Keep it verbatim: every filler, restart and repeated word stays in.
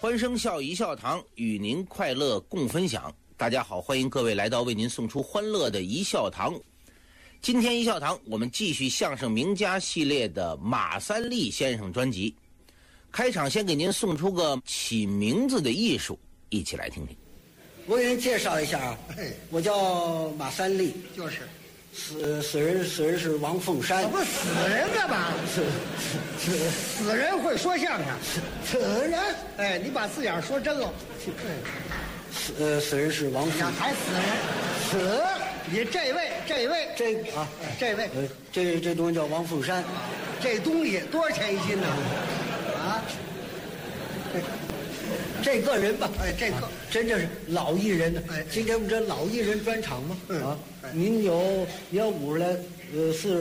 欢声笑一笑堂，与您快乐共分享。大家好，欢迎各位来到为您送出欢乐的一笑堂。今天一笑堂我们继续相声名家系列的马三立先生专辑。开场先给您送出个起名字的艺术，一起来听听。 我给您介绍一下啊，我叫马三立， 就是死死人死人是王凤山。 我不死人干嘛？ 死死死人会说相声， 死人， 哎，你把字眼说真了。 死呃死人是王凤呀，还死人？ 死， 你这位这位这啊这位呃这这东西叫王凤山， 这东西多少钱一斤呢？啊， 这个人吧， 哎这个啊真正是老艺人呢。 哎今天我们这老艺人专场嘛， 嗯啊哎， 您有您有五十来呃四十